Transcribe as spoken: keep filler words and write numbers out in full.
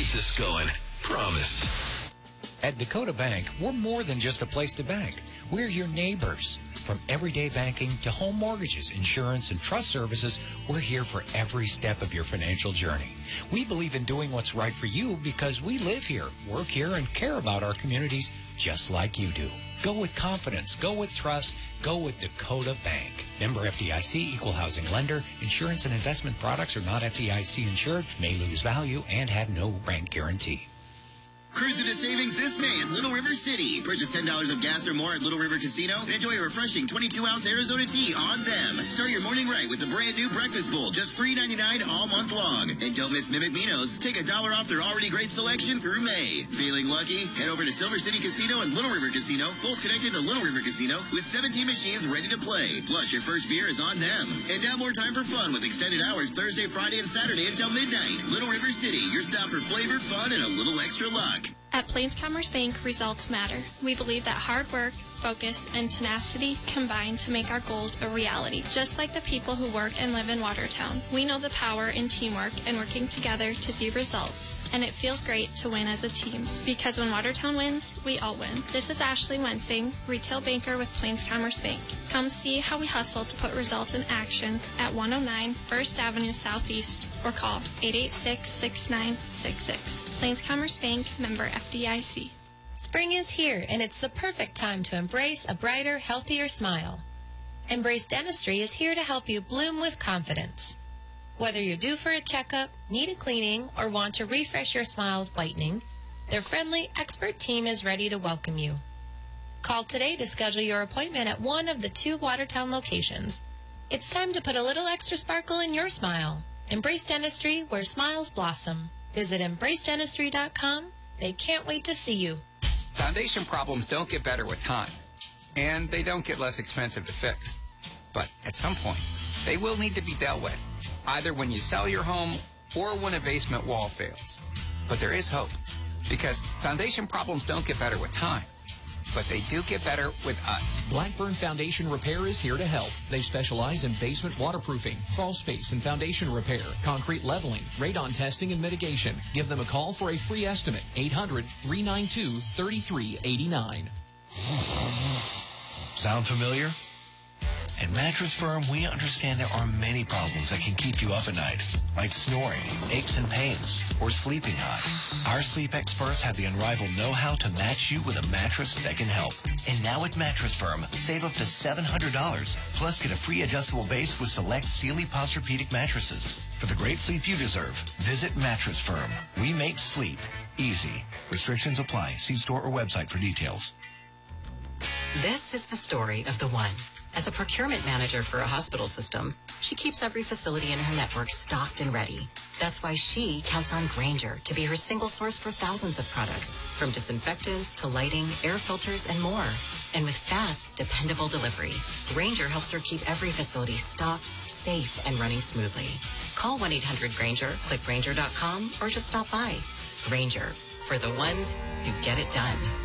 keep this going. Promise. At Dakota Bank, we're more than just a place to bank. We're your neighbors. From everyday banking to home mortgages, insurance, and trust services, we're here for every step of your financial journey. We believe in doing what's right for you because we live here, work here, and care about our communities just like you do. Go with confidence. Go with trust. Go with Dakota Bank. Member F D I C, equal housing lender. Insurance and investment products are not F D I C insured, may lose value, and have no rent guarantee. Cruise into savings this May at Little River City. Purchase ten dollars of gas or more at Little River Casino and enjoy a refreshing twenty-two ounce Arizona tea on them. Start your morning right with the brand new breakfast bowl, just three ninety-nine all month long. And don't miss Mimic Minos. Take a dollar off their already great selection through May. Feeling lucky? Head over to Silver City Casino and Little River Casino, both connected to Little River Casino, with seventeen machines ready to play. Plus, your first beer is on them. And now more time for fun with extended hours Thursday, Friday, and Saturday until midnight. Little River City, your stop for flavor, fun, and a little extra luck. At Plains Commerce Bank, results matter. We believe that hard work, focus, and tenacity combine to make our goals a reality. Just like the people who work and live in Watertown, we know the power in teamwork and working together to see results. And it feels great to win as a team. Because when Watertown wins, we all win. This is Ashley Wensing, retail banker with Plains Commerce Bank. Come see how we hustle to put results in action at one oh nine First Avenue Southeast or call eight eight six, six nine six six. Plains Commerce Bank, member F D I C. Spring is here, and it's the perfect time to embrace a brighter, healthier smile. Embrace Dentistry is here to help you bloom with confidence. Whether you're due for a checkup, need a cleaning, or want to refresh your smile with whitening, their friendly, expert team is ready to welcome you. Call today to schedule your appointment at one of the two Watertown locations. It's time to put a little extra sparkle in your smile. Embrace Dentistry, where smiles blossom. Visit embrace dentistry dot com. They can't wait to see you. Foundation problems don't get better with time, and they don't get less expensive to fix. But at some point, they will need to be dealt with, either when you sell your home or when a basement wall fails. But there is hope, because foundation problems don't get better with time, but they do get better with us. Blackburn Foundation Repair is here to help. They specialize in basement waterproofing, crawl space and foundation repair, concrete leveling, radon testing and mitigation. Give them a call for a free estimate. eight hundred, three nine two, three three eight nine. Sound familiar? At Mattress Firm, we understand there are many problems that can keep you up at night, like snoring, aches and pains, or sleeping high. Our sleep experts have the unrivaled know-how to match you with a mattress that can help. And now at Mattress Firm, save up to seven hundred dollars, plus get a free adjustable base with select Sealy Posturepedic mattresses. For the great sleep you deserve, visit Mattress Firm. We make sleep easy. Restrictions apply. See store or website for details. This is the story of the one. As a procurement manager for a hospital system, she keeps every facility in her network stocked and ready. That's why she counts on Grainger to be her single source for thousands of products, from disinfectants to lighting, air filters, and more. And with fast, dependable delivery, Grainger helps her keep every facility stocked, safe, and running smoothly. Call one eight hundred Grainger, click Grainger dot com, or just stop by. Grainger, for the ones who get it done.